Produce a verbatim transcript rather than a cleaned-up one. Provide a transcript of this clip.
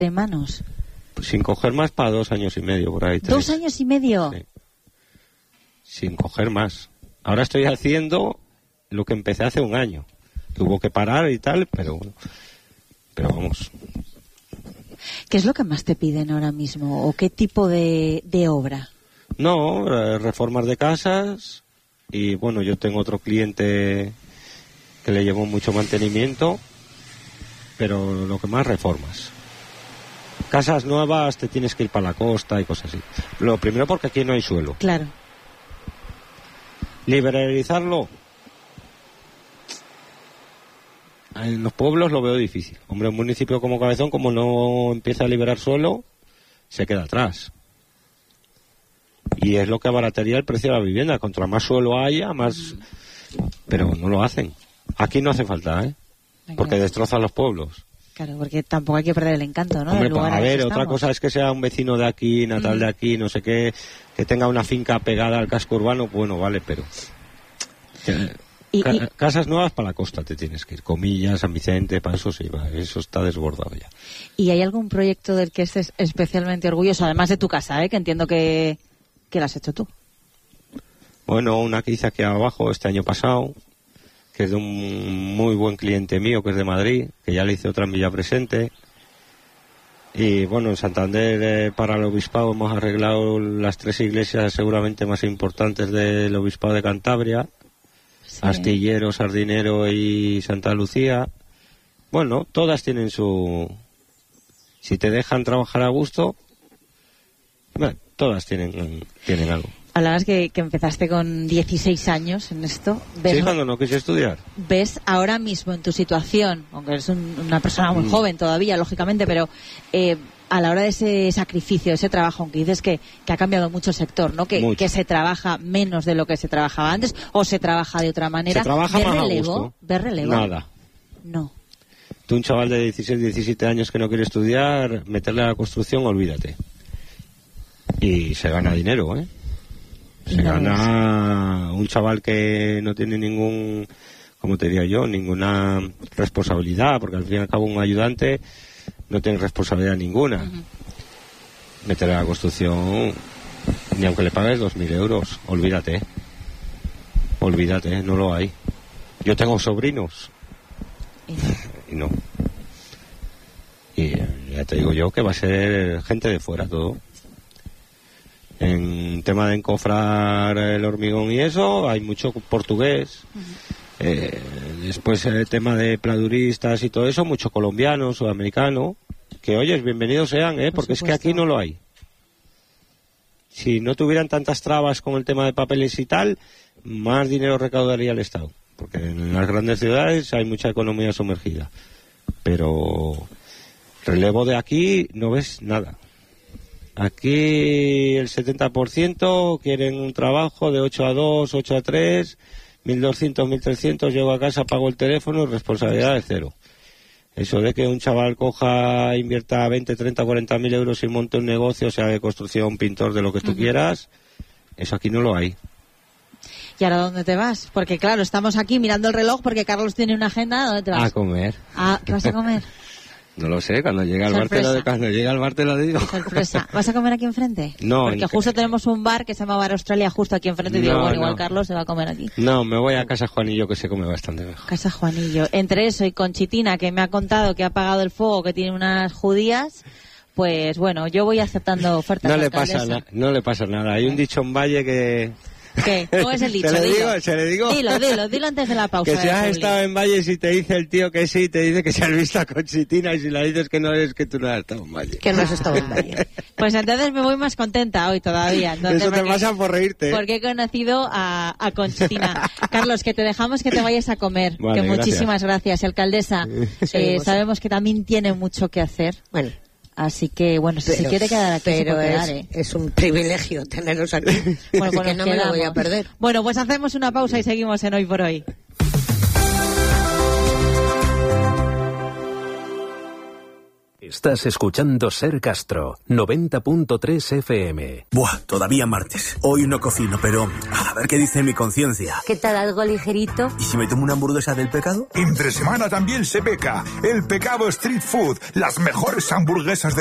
de manos. Pues sin coger más, para dos años y medio, por ahí. Tres. ¿Dos años y medio? Sí. Sin coger más. Ahora estoy haciendo lo que empecé hace un año. Tuvo que parar y tal, pero bueno. Pero vamos. ¿Qué es lo que más te piden ahora mismo? ¿O qué tipo de, de obra? No, reformas de casas. Y bueno, yo tengo otro cliente que le llevo mucho mantenimiento. Pero lo que más, reformas. Casas nuevas te tienes que ir para la costa y cosas así. Lo primero porque aquí no hay suelo. Claro. Liberalizarlo. En los pueblos lo veo difícil. Hombre, un municipio como Cabezón, como no empieza a liberar suelo, se queda atrás. Y es lo que abarataría el precio de la vivienda. Contra más suelo haya, más... Pero no lo hacen. Aquí no hace falta, ¿eh? Porque destrozan los pueblos. Claro, porque tampoco hay que perder el encanto, ¿no? Hombre, del lugar a ver, estamos. Otra cosa es que sea un vecino de aquí, natal mm. de aquí, no sé qué, que tenga una finca pegada al casco urbano, bueno, vale, pero... ¿Y, Ca- y... Casas nuevas para la costa te tienes que ir. Comillas, San Vicente, para eso sí, va, eso está desbordado ya. ¿Y hay algún proyecto del que estés especialmente orgulloso, además de tu casa, eh, que entiendo que, que la has hecho tú? Bueno, una que hice aquí abajo este año pasado, que es de un muy buen cliente mío, que es de Madrid, que ya le hice otra en Villapresente. Y bueno, en Santander, eh, para el obispado, hemos arreglado las tres iglesias seguramente más importantes del obispado de Cantabria. Sí. Astillero, Sardinero y Santa Lucía. Bueno, todas tienen su... Si te dejan trabajar a gusto, bueno, todas tienen, tienen algo. Hablabas que, que empezaste con dieciséis años en esto. ¿Ves, sí, cuando no quise estudiar. ¿Ves ahora mismo en tu situación, aunque eres un, una persona muy mm. joven todavía, lógicamente, pero eh, a la hora de ese sacrificio, ese trabajo, aunque dices que, que ha cambiado mucho el sector, ¿no? Que, que se trabaja menos de lo que se trabajaba antes, o se trabaja de otra manera. Se trabaja ¿Ves más relevo? a gusto. ¿Ves relevo? Nada. No. Tú, un chaval de dieciséis, diecisiete años que no quiere estudiar, meterle a la construcción, olvídate. Y se gana dinero, ¿eh? Se no gana es. Un chaval que no tiene ningún, como te diría yo, ninguna responsabilidad, porque al fin y al cabo un ayudante no tiene responsabilidad ninguna. Uh-huh. Meter a la construcción, ni aunque le pagues dos mil euros, olvídate. Olvídate, no lo hay. Yo tengo sobrinos. Y no. Y ya te digo yo que va a ser gente de fuera todo. En tema de encofrar el hormigón y eso, hay mucho portugués. Uh-huh. Eh, después el tema de pladuristas y todo eso, mucho colombiano, sudamericano. Que oyes, bienvenidos sean, ¿eh? Porque es que aquí no lo hay. Si no tuvieran tantas trabas con el tema de papeles y tal, más dinero recaudaría el Estado. Porque en las grandes ciudades hay mucha economía sumergida. Pero relevo de aquí no ves nada. Aquí el setenta por ciento quieren un trabajo de ocho a dos, ocho a tres, mil doscientos, mil trescientos, llego a casa, pago el teléfono, responsabilidad de cero. Eso de que un chaval coja, invierta veinte, treinta, cuarenta mil euros y monte un negocio, sea de construcción, pintor, de lo que tú uh-huh. quieras, eso aquí no lo hay. ¿Y ahora dónde te vas? Porque claro, estamos aquí mirando el reloj porque Carlos tiene una agenda. ¿Dónde te vas? A comer. Ah, ¿qué vas a comer? No lo sé, cuando llegue al bar te lo, cuando llegue al bar te lo digo. Sorpresa. ¿Vas a comer aquí enfrente? No. Porque justo tenemos un bar que se llama Bar Australia justo aquí enfrente y digo, no, bueno, igual no. Carlos se va a comer aquí. No, me voy a Casa Juanillo, que se come bastante mejor. Casa Juanillo. Entre eso y Conchitina, que me ha contado que ha apagado el fuego, que tiene unas judías, pues bueno, yo voy aceptando ofertas. No le pasa nada, no le pasa nada. Hay un dicho en Valle que... ¿Qué? ¿Cómo es el dicho? ¿Se le digo? Dilo. ¿Se le digo? Dilo, dilo, dilo antes de la pausa. Que si has estado en Valles y te dice el tío que sí, te dice que si has visto a Conchitina, y si la dices que no es, que tú no has estado en Valle. Que no has estado en Valle. Pues entonces me voy más contenta hoy todavía. Entonces, eso te pasa por reírte. Porque he conocido a, a Conchitina. Carlos, que te dejamos que te vayas a comer. Vale, que gracias. Muchísimas gracias. Alcaldesa, eh, sabemos que también tiene mucho que hacer. Bueno. Así que, bueno, si pero, se quiere quedar aquí, pero se puede es, quedar, ¿eh? es un privilegio teneros aquí. Bueno, pues que no me lo voy a perder. Bueno, pues hacemos una pausa y seguimos en Hoy por Hoy. Estás escuchando Ser Castro, noventa punto tres F M. Buah, todavía martes. Hoy no cocino, pero a ver qué dice mi conciencia. ¿Qué tal, algo ligerito? ¿Y si me tomo una hamburguesa del pecado? Entre semana también se peca. El Pecado Street Food. Las mejores hamburguesas de